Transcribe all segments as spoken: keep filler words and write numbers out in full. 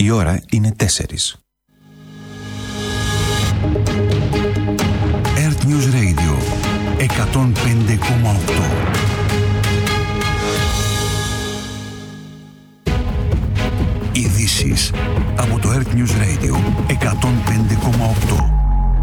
Η ώρα είναι τέσσερις. Earth News Radio εκατόν πέντε κόμμα οκτώ. Ειδήσεις από το Earth News Radio εκατόν πέντε κόμμα οκτώ.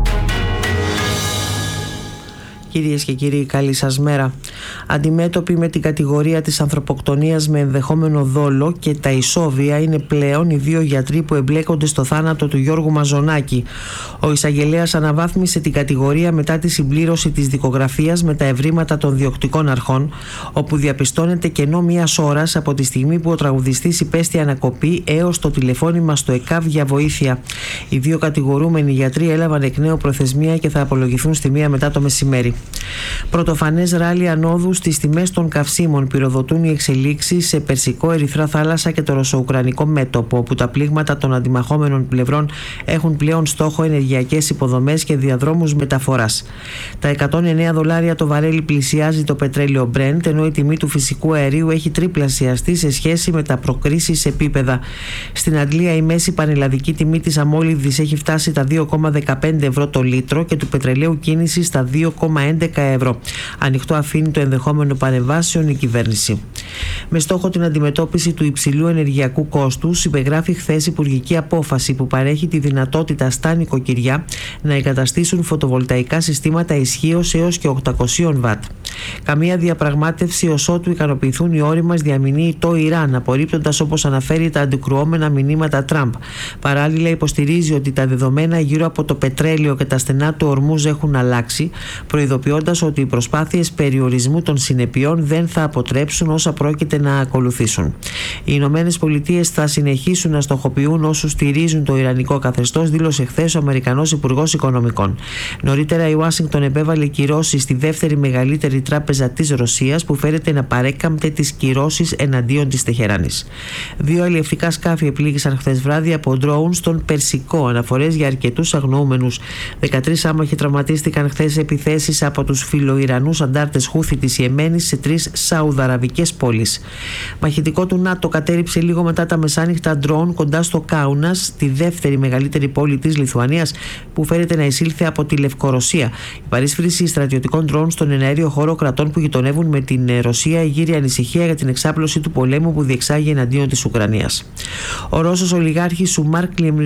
Κυρίες και κύριοι, καλή σας μέρα. Αντιμέτωποι με την κατηγορία της ανθρωποκτονίας με ενδεχόμενο δόλο και τα ισόβια είναι πλέον οι δύο γιατροί που εμπλέκονται στο θάνατο του Γιώργου Μαζονάκη. Ο εισαγγελέας αναβάθμισε την κατηγορία μετά τη συμπλήρωση της δικογραφίας με τα ευρήματα των διοκτικών αρχών, όπου διαπιστώνεται κενό μιας ώρας από τη στιγμή που ο τραγουδιστής υπέστη ανακοπή έως το τηλεφώνημα στο ΕΚΑΒ για βοήθεια. Οι δύο κατηγορούμενοι γιατροί έλαβαν εκ νέου προθεσμία και θα απολογηθούν στη μία μετά το μεσημέρι. Πρωτοφανές ράλι ανόδου στις τιμές των καυσίμων πυροδοτούν οι εξελίξεις σε Περσικό, Ερυθρά Θάλασσα και το ρωσο-ουκρανικό μέτωπο, όπου τα πλήγματα των αντιμαχόμενων πλευρών έχουν πλέον στόχο ενεργειακές υποδομές και διαδρόμους μεταφοράς. Τα εκατόν εννέα δολάρια το βαρέλι πλησιάζει το πετρέλαιο Brent, ενώ η τιμή του φυσικού αερίου έχει τριπλασιαστεί σε σχέση με τα προκρίσεις επίπεδα. Στην Αγγλία η μέση πανελλαδική τιμή της αμόλυβδης έχει φτάσει τα δύο κόμμα δεκαπέντε ευρώ το λίτρο και του πετρελαίου κίνηση στα δύο κόμμα έντεκα ευρώ. Ανοιχτό αφήνει το ενδεχόμενο παρεμβάσεων η κυβέρνηση. Με στόχο την αντιμετώπιση του υψηλού ενεργειακού κόστους, υπεγράφει χθες υπουργική απόφαση που παρέχει τη δυνατότητα στα νοικοκυριά να εγκαταστήσουν φωτοβολταϊκά συστήματα ισχύως έως και οκτακόσια βατ. Καμία διαπραγμάτευση ως ότου ικανοποιηθούν οι όροι μας, διαμηνύει το Ιράν, απορρίπτοντας όπως αναφέρει τα αντικρουόμενα μηνύματα Τραμπ. Παράλληλα, υποστηρίζει ότι τα δεδομένα γύρω από το πετρέλαιο και τα στενά του Ορμούζ έχουν αλλάξει, προειδοποιώντας ότι οι προσπάθειες περιορισμού των συνεπειών δεν θα αποτρέψουν όσα πρόκειται να ακολουθήσουν. Οι Ηνωμένες Πολιτείες θα συνεχίσουν να στοχοποιούν όσους στηρίζουν το ιρανικό καθεστώς, δήλωσε χθες ο Αμερικανός Υπουργός Οικονομικών. Νωρίτερα η Ουάσιγκτον επέβαλε κυρώσεις στη δεύτερη μεγαλύτερη τράπεζα της Ρωσίας, που φέρεται να παρέκαμπτε τις κυρώσεις εναντίον της Τεχεράνης. Δύο αλλιευτικά σκάφη επλήγησαν χθες βράδυ από ντρόουν στον Περσικό, αναφορές για αρκετούς αγνοούμενους. δεκατρείς άμαχοι τραυματίστηκαν χθες σε επιθέσεις από τους φιλοϊρανούς αντάρτες Χούθη της Ιεμένης σε τρεις σαουδαραβικές πόλεις. Μαχητικό του ΝΑΤΟ κατέριψε λίγο μετά τα μεσάνυχτα ντρόουν κοντά στο Κάουνας, τη δεύτερη μεγαλύτερη πόλη της Λιθουανίας, που φέρεται να εισήλθε από τη Λευκορωσία. Η παρίσφρηση στρατιωτικών ντρόουν στον εναέριο χώρο κρατών που γειτονεύουν με την Ρωσία γύρει ανησυχία για την εξάπλωση του πολέμου που διεξάγει εναντίον της Ουκρανίας. Ο Ρώσος ολιγάρχης Σουμάρ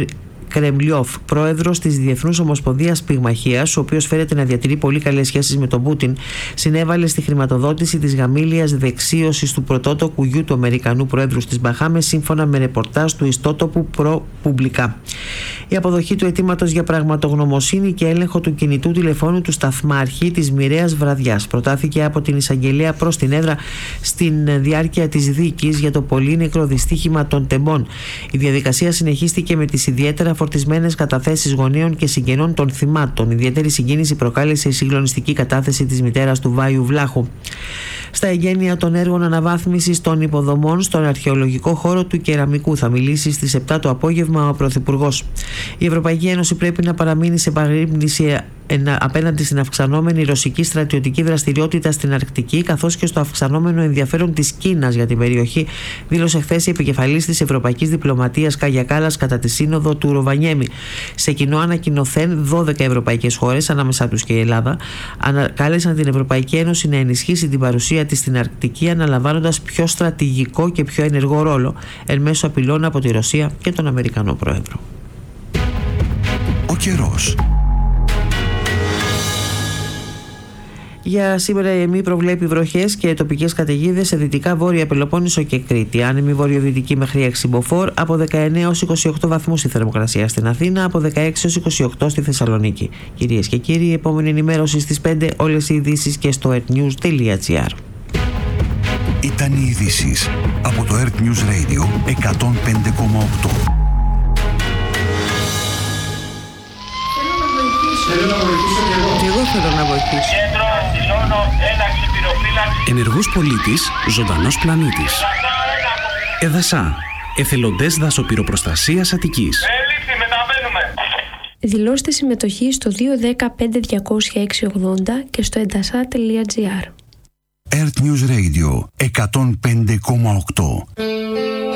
Κρεμλιόφ, πρόεδρος της Διεθνούς Ομοσπονδίας Πυγμαχίας, ο οποίος φέρεται να διατηρεί πολύ καλές σχέσεις με τον Πούτιν, συνέβαλε στη χρηματοδότηση της γαμήλιας δεξίωσης του πρωτότοκου γιου του Αμερικανού Προέδρου στις Μπαχάμες, σύμφωνα με ρεπορτάζ του ιστότοπου ProPublica. Η αποδοχή του αιτήματος για πραγματογνωμοσύνη και έλεγχο του κινητού τηλεφώνου του σταθμάρχη της μοιραίας βραδιάς προτάθηκε από την εισαγγελέα προς την έδρα στην διάρκεια της δίκης για το πολύνεκρο δυστύχημα των Τεμπών. Η διαδικασία συνεχίστηκε με τις ιδιαίτερα φορτισμένες καταθέσεις γονέων και συγγενών των θυμάτων. Ιδιαίτερη συγκίνηση προκάλεσε η συγκλονιστική κατάθεση της μητέρας του Βάιου Βλάχου. Στα εγγένεια των έργων αναβάθμισης των υποδομών στον αρχαιολογικό χώρο του Κεραμικού θα μιλήσει στις επτά το απόγευμα ο Πρωθυπουργός. Η Ευρωπαϊκή Ένωση πρέπει να παραμείνει σε επαγρύπνηση απέναντι στην αυξανόμενη ρωσική στρατιωτική δραστηριότητα στην Αρκτική, καθώς και στο αυξανόμενο ενδιαφέρον της Κίνας για την περιοχή, δήλωσε χθες η επικεφαλής της Ευρωπαϊκής Διπλωματίας Κάγια Κάλλας κατά τη σύνοδο του Ροβανιέμι. Σε κοινό ανακοινωθέν, δώδεκα ευρωπαϊκές χώρες, ανάμεσά τους και η Ελλάδα, κάλεσαν την Ευρωπαϊκή Ένωση να ενισχύσει την παρουσία της στην Αρκτική, αναλαμβάνοντας πιο στρατηγικό και πιο ενεργό ρόλο εν μέσω απειλών από τη Ρωσία και τον Αμερικανό Πρόεδρο. Ο καιρός. Για σήμερα η ΕΜΗ προβλέπει βροχές και τοπικές καταιγίδες σε δυτικά βόρεια Πελοπόννησο και Κρήτη. Άνεμη βορειοδυτική μέχρι έξι μποφόρ, από δεκαεννέα έως είκοσι οκτώ βαθμούς η θερμοκρασία στην Αθήνα, από δεκαέξι έως είκοσι οκτώ στη Θεσσαλονίκη. Κυρίες και κύριοι, η επόμενη ενημέρωση στις πέντε, όλες οι ειδήσεις και στο earthnews τελεία gr. Ήταν οι ειδήσεις από το Earth News Radio εκατόν πέντε κόμμα οκτώ. Θέλω να βοηθήσω και εγώ. Και εγώ θέλω να βοηθήσω. Κέντρο, δηλώνω, ένταξη, πυροφύλαξη. Ενεργός πολίτης, ζωντανός πλανήτης. Εδασά, εθελοντές δασοπυροπροστασίας Αττικής. Έληξη, μεταβαίνουμε. Δηλώστε συμμετοχή στο δύο ένα μηδέν πέντε διακόσια έξι ογδόντα και στο εντασά τελεία gr. Earth News Radio εκατόν πέντε κόμμα οκτώ.